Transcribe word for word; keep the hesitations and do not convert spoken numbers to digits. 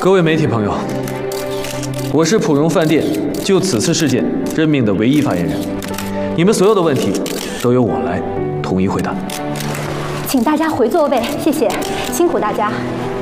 各位媒体朋友，我是普荣饭店就此次事件任命的唯一发言人，你们所有的问题都由我来统一回答。 请大家回座位，谢谢，辛苦大家。